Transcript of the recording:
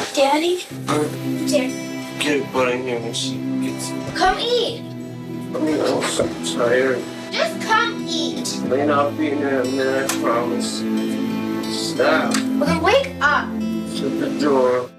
Daddy? Here. Get a butt in here when she gets it. Come eat. I'm so tired. Just come eat. May not be in there a minute, I promise. Stop. Well, then wake up. Shut the door.